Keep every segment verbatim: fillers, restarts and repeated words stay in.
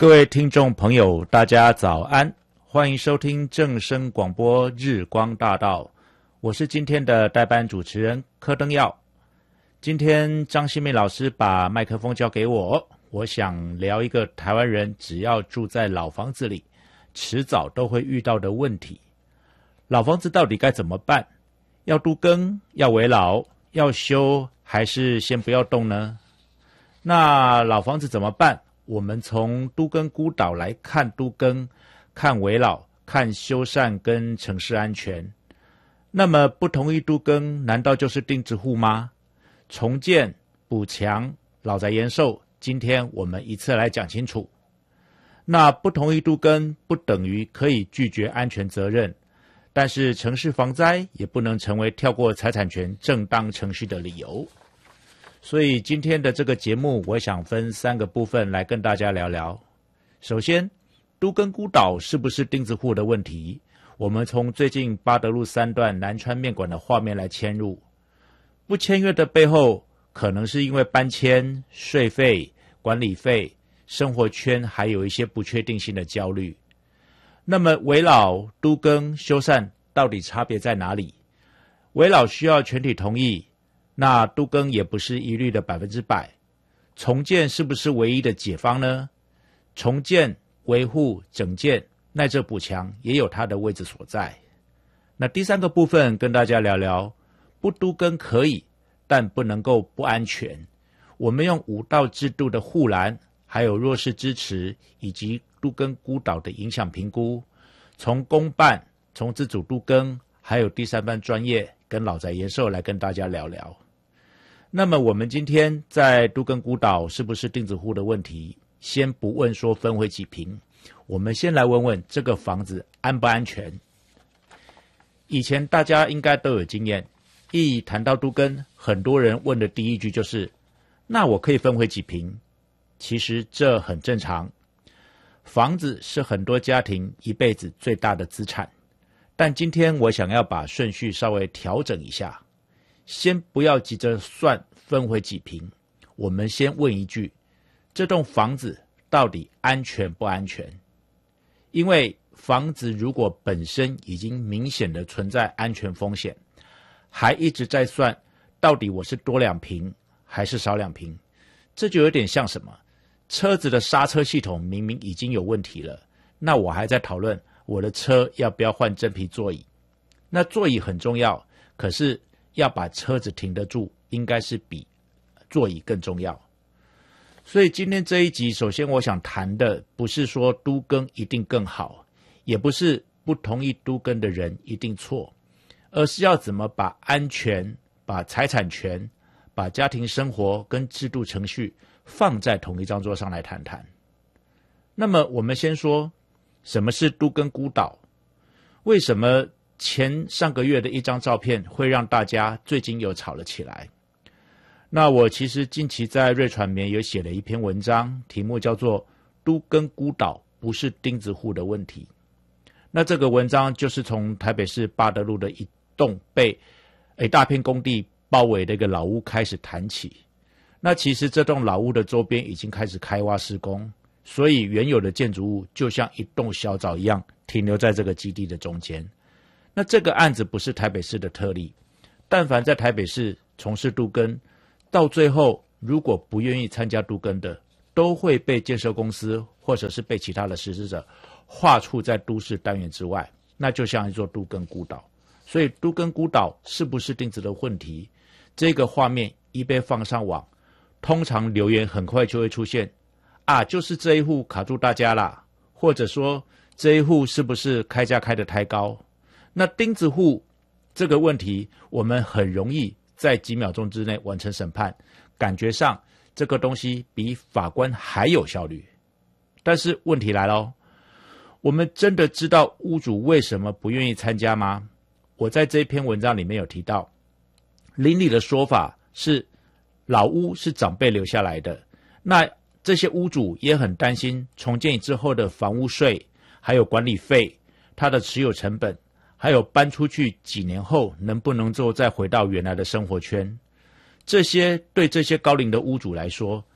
各位听众朋友，大家早安，欢迎收听正声广播日光大道，我是今天的代班主持人柯登耀。今天张新梅老师把麦克风交给我，我想聊一个台湾人只要住在老房子里，迟早都会遇到的问题。老房子到底该怎么办？要都更，要危老，要修，还是先不要动呢？那老房子怎么办？我们从都更孤岛来看都更，看危老，看修缮跟城市安全。那么不同意都更，难道就是钉子户吗？重建、补强、老宅延寿，今天我们一次来讲清楚。那不同意都更不等于可以拒绝安全责任，但是城市防灾也不能成为跳过财产权正当程序的理由。所以今天的这个节目，我想分三个部分来跟大家聊聊。首先，都更孤岛是不是钉子户的问题？我们从最近八德路三段南川面馆的画面来嵌入。不签约的背后，可能是因为搬迁、税费、管理费、生活圈还有一些不确定性的焦虑。那么危老、都更、修缮到底差别在哪里？危老需要全体同意，那都更也不是一律的百分之百。重建是不是唯一的解方呢？重建、维护、整建乃至补强也有它的位置所在。那第三个部分跟大家聊聊，不都更可以，但不能够不安全。我们用五道制度的护栏，还有弱势支持，以及都更孤岛的影响评估，从公办、从自主都更，还有第三方专业跟老宅延寿来跟大家聊聊。那么我们今天在都更孤岛是不是钉子户的问题，先不问说分回几坪，我们先来问问这个房子安不安全。以前大家应该都有经验，一谈到都更，很多人问的第一句就是那我可以分回几坪？其实这很正常，房子是很多家庭一辈子最大的资产，但今天我想要把顺序稍微调整一下，先不要急着算分回几坪，我们先问一句，这栋房子到底安全不安全？因为房子如果本身已经明显的存在安全风险，还一直在算到底我是多两坪还是少两坪，这就有点像什么？车子的刹车系统明明已经有问题了，那我还在讨论我的车要不要换真皮座椅。那座椅很重要，可是要把车子停得住，应该是比座椅更重要。所以今天这一集，首先我想谈的不是说都更一定更好，也不是不同意都更的人一定错，而是要怎么把安全、把财产权、把家庭生活跟制度程序放在同一张桌上来谈谈。那么我们先说什么是都更孤岛？为什么前上个月的一张照片会让大家最近又吵了起来？那我其实近期在瑞传媒有写了一篇文章，题目叫做都更孤岛不是钉子户的问题。那这个文章就是从台北市八德路的一栋被一大片工地包围的一个老屋开始谈起。那其实这栋老屋的周边已经开始开挖施工，所以原有的建筑物就像一栋小岛一样停留在这个基地的中间。那这个案子不是台北市的特例，但凡在台北市从事都更，到最后如果不愿意参加都更的，都会被建设公司或者是被其他的实施者划处在都市单元之外，那就像一座都更孤岛。所以都更孤岛是不是钉子的问题，这个画面一被放上网，通常留言很快就会出现啊，就是这一户卡住大家啦，或者说这一户是不是开价开得太高。那钉子户这个问题，我们很容易在几秒钟之内完成审判，感觉上这个东西比法官还有效率。但是问题来了，我们真的知道屋主为什么不愿意参加吗？我在这篇文章里面有提到，邻里的说法是老屋是长辈留下来的，那这些屋主也很担心重建之后的房屋税，还有管理费，它的持有成本，还有搬出去几年后能不能够再回到原来的生活圈。这些对这些高龄的屋主来说，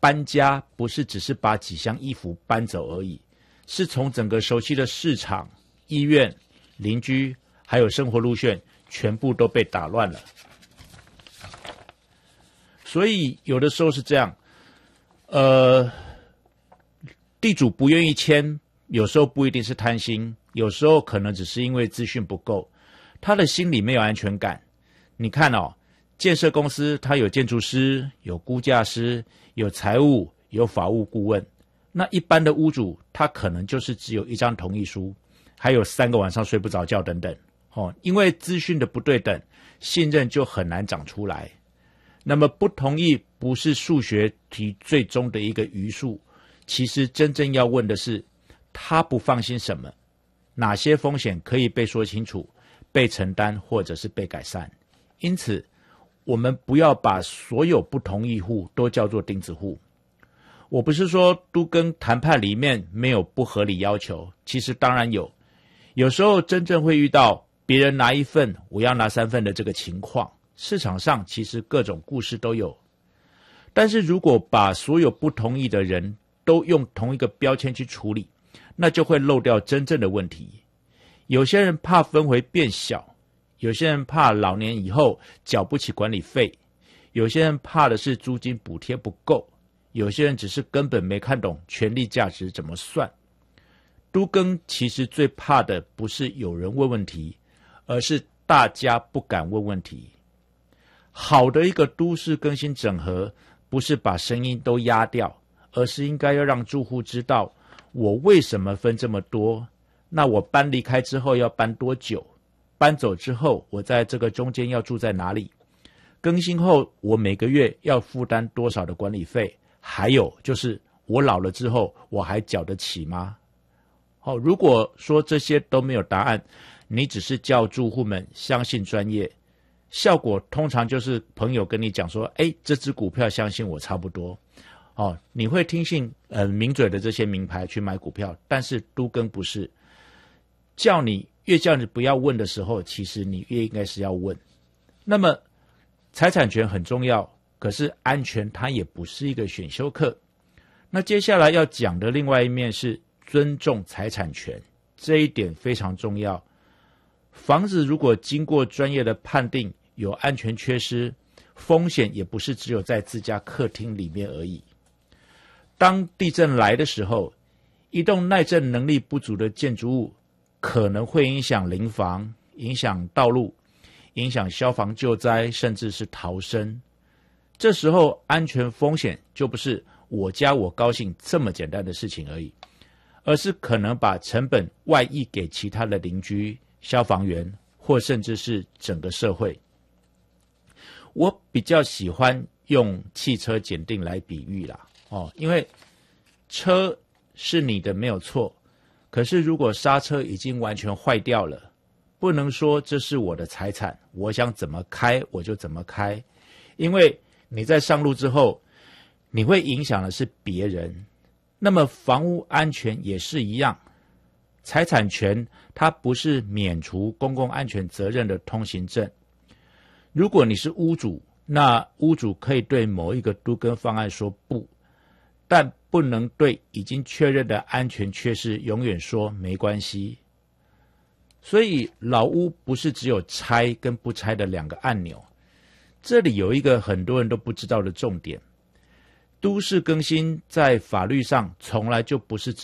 搬家不是只是把几箱衣服搬走而已，是从整个熟悉的市场、医院、邻居还有生活路线全部都被打乱了。所以有的时候是这样，呃，地主不愿意签，有时候不一定是贪心，有时候可能只是因为资讯不够，他的心里没有安全感。你看哦，建设公司他有建筑师、有估价师、有财务、有法务顾问，那一般的屋主他可能就是只有一张同意书，还有三个晚上睡不着觉等等。哦，因为资讯的不对等，信任就很难长出来。那么不同意不是数学题最终的一个余数，其实真正要问的是，他不放心什么，哪些风险可以被说清楚、被承担或者是被改善。因此，我们不要把所有不同意户都叫做钉子户。我不是说都更谈判里面没有不合理要求，其实当然有，有时候真正会遇到别人拿一份，我要拿三份的这个情况。市场上其实各种故事都有，但是如果把所有不同意的人都用同一个标签去处理，那就会漏掉真正的问题。有些人怕分回变小，有些人怕老年以后缴不起管理费，有些人怕的是租金补贴不够，有些人只是根本没看懂权利价值怎么算。都更其实最怕的不是有人问问题，而是大家不敢问问题。好的一个都市更新整合，不是把声音都压掉，而是应该要让住户知道，我为什么分这么多，那我搬离开之后要搬多久，搬走之后我在这个中间要住在哪里，更新后我每个月要负担多少的管理费，还有就是我老了之后我还缴得起吗？好，如果说这些都没有答案，你只是叫住户们相信专业，效果通常就是朋友跟你讲说，哎，这只股票相信我差不多。哦，你会听信呃名嘴的这些名牌去买股票，但是都更不是。叫你越叫你不要问的时候，其实你越应该是要问。那么财产权很重要，可是安全它也不是一个选修课。那接下来要讲的另外一面是尊重财产权，这一点非常重要。房子如果经过专业的判定有安全缺失，风险也不是只有在自家客厅里面而已。当地震来的时候，一栋耐震能力不足的建筑物可能会影响邻房，影响道路，影响消防救灾，甚至是逃生。这时候安全风险就不是我家我高兴这么简单的事情而已，而是可能把成本外溢给其他的邻居、消防员，或甚至是整个社会。我比较喜欢用汽车检定来比喻啦，哦，因为车是你的没有错，可是如果刹车已经完全坏掉了，不能说这是我的财产，我想怎么开我就怎么开，因为你在上路之后，你会影响的是别人。那么房屋安全也是一样，财产权它不是免除公共安全责任的通行证。如果你是屋主，那屋主可以对某一个都更方案说不，但不能对已经确认的安全缺失永远说没关系。所以老屋不是只有拆跟不拆的两个按钮。这里有一个很多人都不知道的重点，都市更新在法律上从来就不是只